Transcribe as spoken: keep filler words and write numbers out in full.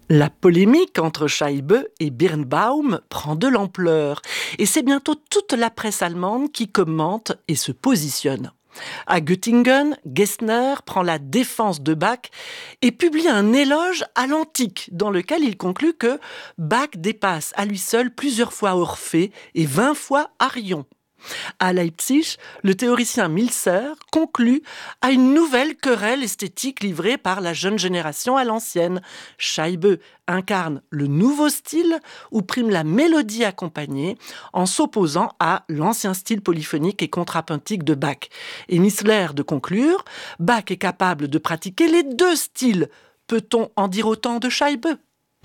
La polémique entre Scheibe et Birnbaum prend de l'ampleur et c'est bientôt toute la presse allemande qui commente et se positionne. À Göttingen, Gessner prend la défense de Bach et publie un éloge à l'antique dans lequel il conclut que Bach dépasse à lui seul plusieurs fois Orphée et vingt fois Arion. À Leipzig, le théoricien Milzer conclut à une nouvelle querelle esthétique livrée par la jeune génération à l'ancienne. Scheibe incarne le nouveau style où prime la mélodie accompagnée en s'opposant à l'ancien style polyphonique et contrapuntique de Bach. Et Missler de conclure, Bach est capable de pratiquer les deux styles. Peut-on en dire autant de Scheibe ?